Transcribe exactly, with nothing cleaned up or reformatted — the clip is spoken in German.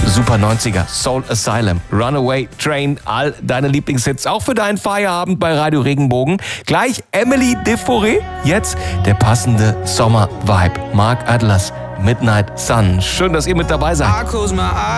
Super neunziger, Soul Asylum, Runaway Train, all deine Lieblingshits, auch für deinen Feierabend bei Radio Regenbogen. Gleich Emily de Forêt, jetzt der passende Sommer-Vibe. Mark Atlas, Midnight Sun. Schön, dass ihr mit dabei seid.